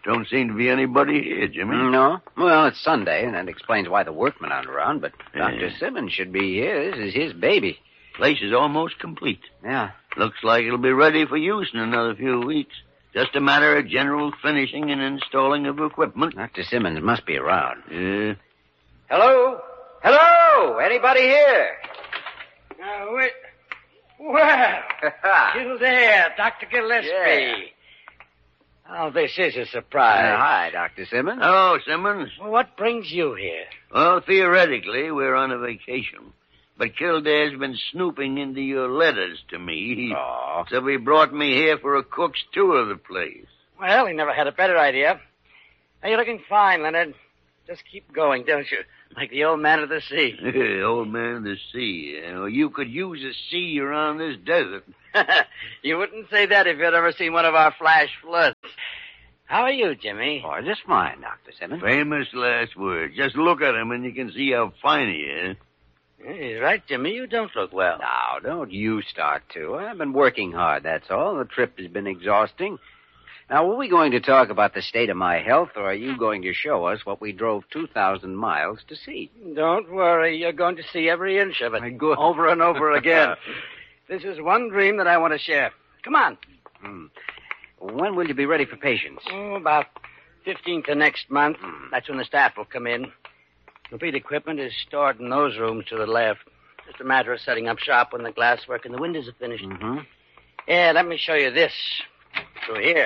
Don't seem to be anybody here, Jimmy. No? Well, it's Sunday, and that explains why the workmen aren't around, but Dr. Simmons should be here. This is his baby. Place is almost complete. Yeah. Looks like it'll be ready for use in another few weeks. Just a matter of general finishing and installing of equipment. Dr. Simmons must be around. Yeah. Hello? Hello? Anybody here? Wait. Well, Kildare, Dr. Gillespie. Yeah. Oh, this is a surprise. Hi, Dr. Simmons. Hello, Simmons. Well, what brings you here? Well, theoretically, we're on a vacation. But Kildare's been snooping into your letters to me. Oh. So he brought me here for a cook's tour of the place. Well, he never had a better idea. Now, you're looking fine, Leonard. Just keep going, don't you? Like the old man of the sea. Old man of the sea. You could use a sea around this desert. You wouldn't say that if you'd ever seen one of our flash floods. How are you, Jimmy? Oh, just fine, Dr. Simmons. Famous last words. Just look at him and you can see how fine he is. He's right, Jimmy. You don't look well. Now, don't you start to. I've been working hard, that's all. The trip has been exhausting. Now, were we going to talk about the state of my health, or are you going to show us what we drove 2,000 miles to see? Don't worry. You're going to see every inch of it. Good. Over and over again. This is one dream that I want to share. Come on. When will you be ready for patients? Oh, about 15th of next month. That's when the staff will come in. Complete equipment is stored in those rooms to the left. Just a matter of setting up shop when the glasswork and the windows are finished. Mm-hmm. Yeah, let me show you this. Through here.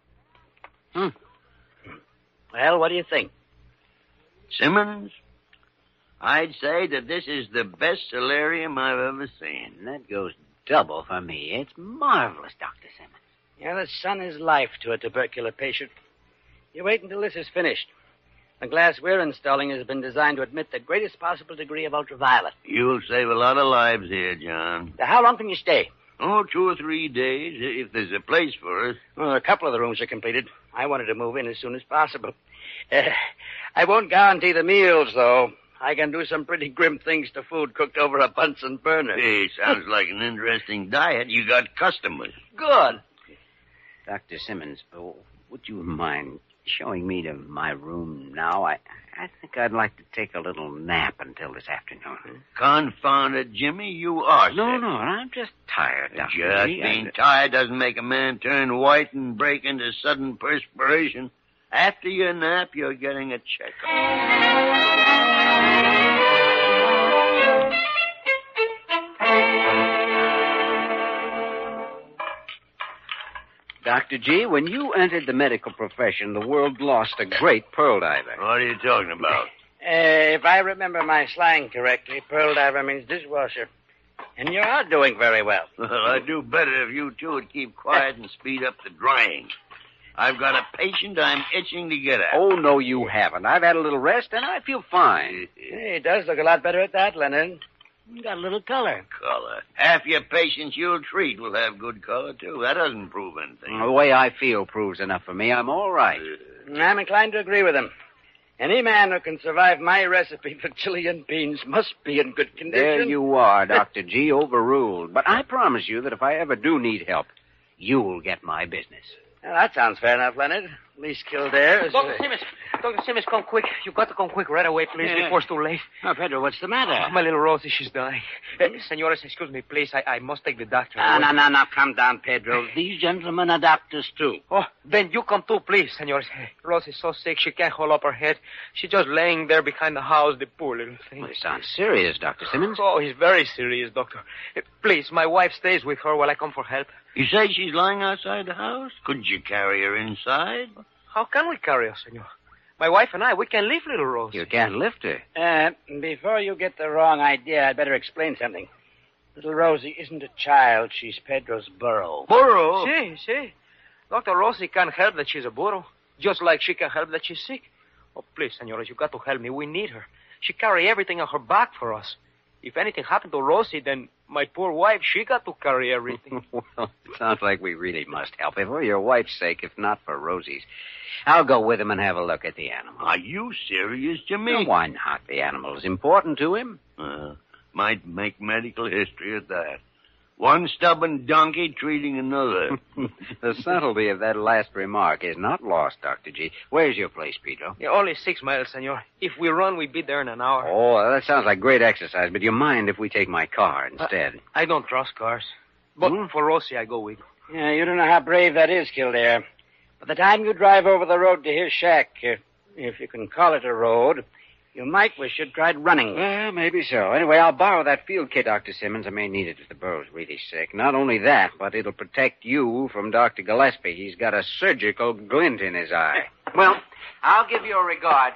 Well, what do you think? Simmons, I'd say that this is the best solarium I've ever seen. And that goes double for me. It's marvelous, Dr. Simmons. Yeah, the sun is life to a tubercular patient. You wait until this is finished. The glass we're installing has been designed to admit the greatest possible degree of ultraviolet. You'll save a lot of lives here, John. Now, how long can you stay? Oh, 2 or 3 days, if there's a place for us. Well, a couple of the rooms are completed. I wanted to move in as soon as possible. I won't guarantee the meals, though. I can do some pretty grim things to food cooked over a Bunsen burner. Hey, sounds like an interesting diet. You got customers. Good. Dr. Simmons, would you mind showing me to my room now? I think I'd like to take a little nap until this afternoon. Confound it, Jimmy, you are sick. No, I'm just tired, Dr. Just Lee. being tired doesn't make a man turn white and break into sudden perspiration. After your nap, you're getting a checkup. Dr. G, when you entered the medical profession, the world lost a great pearl diver. What are you talking about? If I remember my slang correctly, pearl diver means dishwasher. And you are doing very well. Well, I'd do better if you two would keep quiet and speed up the drying. I've got a patient I'm itching to get at. Oh, no, you haven't. I've had a little rest, and I feel fine. Hey, it does look a lot better at that, Leonard. You got a little color. Color. Half your patients you'll treat will have good color, too. That doesn't prove anything. The way I feel proves enough for me. I'm all right. I'm inclined to agree with him. Any man who can survive my recipe for Chilean beans must be in good condition. There you are, Dr. G, overruled. But I promise you that if I ever do need help, you'll get my business. Well, that sounds fair enough, Leonard. At least Kildare is... Dr. Simmons, come quick. You've got to come quick right away, please, before it's too late. Oh, Pedro, what's the matter? My little Rosie, she's dying. Senores, excuse me, please. I must take the doctor. No. Calm down, Pedro. These gentlemen are doctors, too. Oh, then you come too, please, senores. Rosie's so sick, she can't hold up her head. She's just laying there behind the house, the poor little thing. Well, it sounds serious, Dr. Simmons. Oh, he's very serious, doctor. Please, my wife stays with her while I come for help. You say she's lying outside the house? Couldn't you carry her inside? How can we carry her, senor? My wife and I, we can leave little Rosie. You can't lift her. Before you get the wrong idea, I'd better explain something. Little Rosie isn't a child. She's Pedro's burro. Burro? See. Dr. Rosie can't help that she's a burro, just like she can help that she's sick. Oh, please, senores, you got to help me. We need her. She carry everything on her back for us. If anything happened to Rosie, then my poor wife, she got to carry everything. Well, it sounds like we really must help her for your wife's sake, if not for Rosie's. I'll go with him and have a look at the animal. Are you serious, Jimmy? Well, why not? The animal is important to him. Might make medical history at that. One stubborn donkey treating another. The subtlety of that last remark is not lost, Dr. G. Where's your place, Pedro? Yeah, only 6 miles, senor. If we run, we'd be there in an hour. Oh, that sounds like great exercise, but do you mind if we take my car instead? I don't trust cars. But for Rosie, I go with you. Yeah, you don't know how brave that is, Kildare. By the time you drive over the road to his shack, if you can call it a road, you might wish you'd tried running. Well, maybe so. Anyway, I'll borrow that field kit, Dr. Simmons. I may need it if the burro's really sick. Not only that, but it'll protect you from Dr. Gillespie. He's got a surgical glint in his eye. Well, I'll give you a regard.